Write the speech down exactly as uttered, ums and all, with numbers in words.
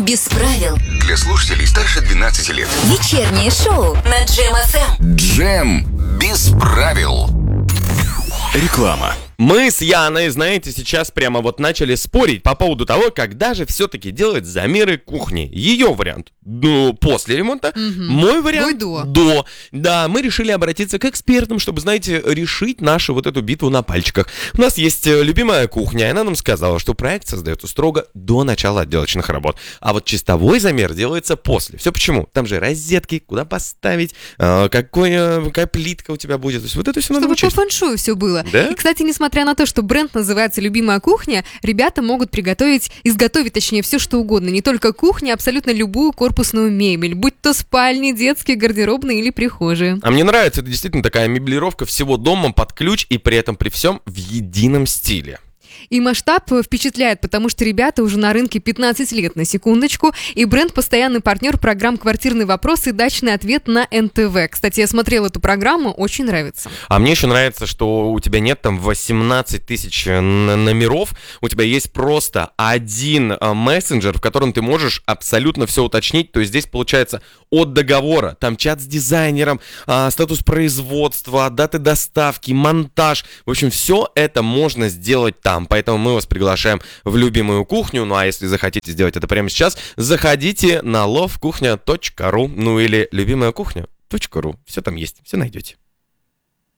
Без правил. Для слушателей старше двенадцати лет. Вечернее шоу на Джем эф эм. Джем без правил. Реклама. Мы с Яной, знаете, сейчас прямо вот начали спорить по поводу того, когда же все-таки делать замеры кухни. Ее вариант ну, после ремонта, Угу. мой вариант до. до. Да, мы решили обратиться к экспертам, чтобы, знаете, решить нашу вот эту битву на пальчиках. У нас есть любимая кухня, и она нам сказала, что проект создается строго до начала отделочных работ. А вот чистовой замер делается после. Все почему? Там же розетки, куда поставить, э, какой, э, какая плитка у тебя будет. То есть вот это все надо Чтобы учесть. по фэншую все было. Да? И, кстати, несмотря на то, что бренд называется «Любимая кухня», ребята могут приготовить, изготовить, точнее, все что угодно. Не только кухня, абсолютно любую корпусную мебель. Будь то спальни, детские, гардеробные или прихожие. А мне нравится, это действительно такая меблировка всего дома под ключ и при этом при всем в едином стиле. И масштаб впечатляет, потому что ребята уже на рынке пятнадцать лет, на секундочку, и бренд постоянный партнер программ «Квартирный вопрос» и «Дачный ответ» на эн тэ вэ. Кстати, я смотрела эту программу, очень нравится. А мне еще нравится, что у тебя нет там восемнадцать тысяч номеров, у тебя есть просто один мессенджер, в котором ты можешь абсолютно все уточнить. То есть здесь получается от договора, там чат с дизайнером, статус производства, даты доставки, монтаж. В общем, все это можно сделать там. Поэтому мы вас приглашаем в любимую кухню. Ну а если захотите сделать это прямо сейчас, заходите на лов кухня точка ру, ну или любимая кухня точка ру. Все там есть, все найдете.